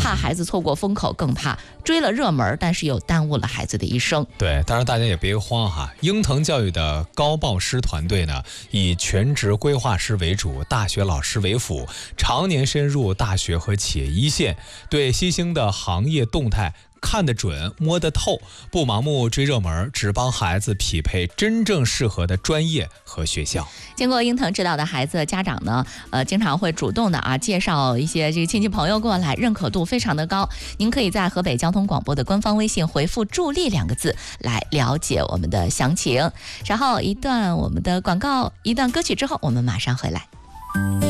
怕孩子错过风口，更怕追了热门，但是又耽误了孩子的一生。 对，当然大家也别慌哈。鹰腾教育的高报师团队呢，以全职规划师为主，大学老师为辅，常年深入大学和企业一线，对新兴的行业动态看得准摸得透，不盲目追热门，只帮孩子匹配真正适合的专业和学校。 经过鹰腾指导的孩子家长呢，经常会主动的介绍一些这个亲戚朋友过来，认可度非常的高。您可以在河北交通广播的官方微信回复助力2个字来了解我们的详情。然后一段我们的广告，一段歌曲之后，我们马上回来。